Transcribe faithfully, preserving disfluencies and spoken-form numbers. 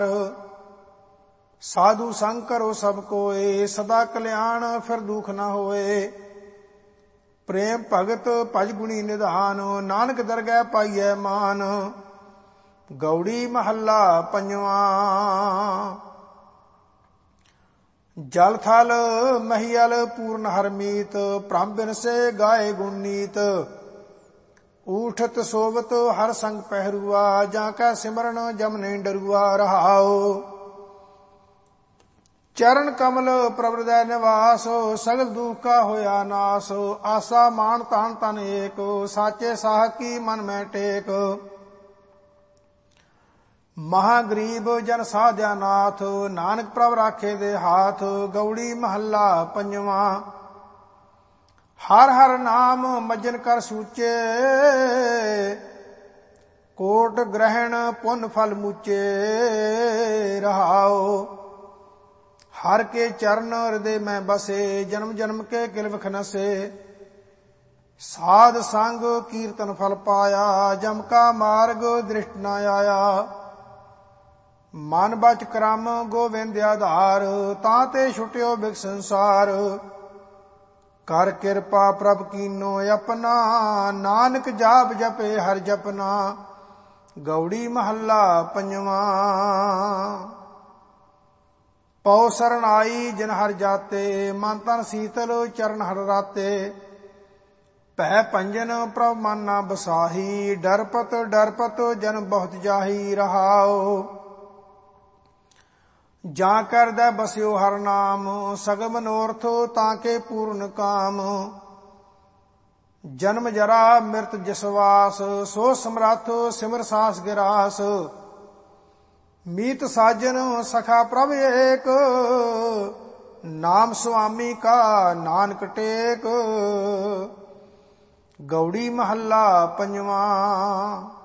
ਸਾਧੂ ਸੰਗ ਕਰੋ ਸਭ ਕੋਏ, ਸਦਾ ਕਲਿਆਣ ਫਿਰ ਦੁਖ ਨਾ ਹੋਏ। ਪ੍ਰੇਮ ਭਗਤ ਭਜ ਗੁਣੀ ਨਿਧਾਨ, ਨਾਨਕ ਦਰਗਹਿ ਪਾਈਐ ਮਾਨ। ਗੌੜੀ ਮਹੱਲਾ ਪੰਜਵਾਂ। ਜਲ ਥਲ ਮਹੀਅਲ ਪੂਰਨ ਹਰਮੀਤ, ਭ੍ਰਮ ਬਿਨ ਸੇ ਗਾਏ ਗੁਣ ਨੀਤ। ਊਠਤ ਸੋਵਤ ਹਰ ਸੰਗ ਪਹਿਰੂਆ, ਜਾਂ ਕੈ ਸਿਮਰਨ ਜਮ ਨਹੀਂ ਡਰੂਆ। ਰਹਾਉ ਚਰਨ ਕਮਲ ਪ੍ਰਭ ਹਿਰਦੈ ਨਿਵਾਸ, ਸਗਲ ਦੁਖ ਕਾ ਹੋਇਆ ਨਾਸ। ਆਸਾ ਮਾਨ ਤਾਨ ਤਨ ਏਕ, ਸਾਚੇ ਸਾਹ ਕੀ ਮਨ ਮੈਂ ਟੇਕ। ਮਹਾ ਗਰੀਬ ਜਨ ਸਾਧਿਆ ਨਾਥ, ਨਾਨਕ ਪ੍ਰਭ ਰਾਖੇ ਦੇ ਹਾਥ। ਗੌੜੀ ਮਹੱਲਾ ਪੰਜਵਾਂ। ਹਰ ਹਰ ਨਾਮ ਮਜਨ ਕਰ ਸੂਚੇ, ਕੋਟ ਗ੍ਰਹਿਣ ਪੁੰਨ ਫਲ ਮੂਚੇ। ਰਹਾਉ ਹਰ ਕੇ ਚਰਨ ਹਿਰਦੇ ਮੈਂ ਬਸੇ, ਜਨਮ ਜਨਮ ਕੇ ਕਿਲ ਵਿਖ ਨਸੇ। ਸਾਧ ਸੰਗ ਕੀਰਤਨ ਫਲ ਪਾਇਆ, ਜਮ ਕਾ ਮਾਰਗ ਦ੍ਰਿਸ਼ਟ ਨਾ ਆਇਆ। ਮਨ ਬਚ ਕਰਮ ਗੋਵਿੰਦ ਆਧਾਰ, ਤਾਂ ਤੇ ਛੁਟਿਓ ਬਿਖ ਸੰਸਾਰ। ਕਰ ਕਿਰਪਾ ਪ੍ਰਭ ਕੀਨੋ ਆਪਣਾ, ਨਾਨਕ ਜਾਪ ਜਪੇ ਹਰ ਜਪਨਾ। ਗੌੜੀ ਮਹੱਲਾ ਪੰਜਵਾਂ। ਪਉ ਸਰਣ ਆਈ ਜਿਨ ਹਰ ਜਾਤੇ, ਮਨ ਤਨ ਸੀਤਲ ਚਰਨ ਹਰ ਰਾਤੇ। ਭੈ ਭੰਜਨ ਪ੍ਰਭ ਮਨ ਨਾ ਬਸਾਹੀ, ਡਰਪਤ ਡਰਪਤ ਜਨ ਬਹੁਤ ਜਾਹੀ। ਰਹਾਉ ਜਾਂ ਕਰਦੈ ਬਸਿਓ ਹਰ ਨਾਮ, ਸਗਲ ਮਨੋਰਥ ਤਾਂ ਕੇ ਪੂਰਨ ਕਾਮ। ਜਨਮ ਜਰਾ ਮਿਰਤ ਜਿਸਵਾਸ, ਸੋ ਸਮਰੱਥ ਸਿਮਰ ਸਾਸ ਗਿਰਾਸ। ਮੀਤ ਸਾਜਨ ਸਖਾ ਪ੍ਰਭ ਏਕ, ਨਾਮ ਸੁਆਮੀ ਕਾ ਨਾਨਕ ਟੇਕ। ਗੌੜੀ ਮਹੱਲਾ ਪੰਜਵਾਂ।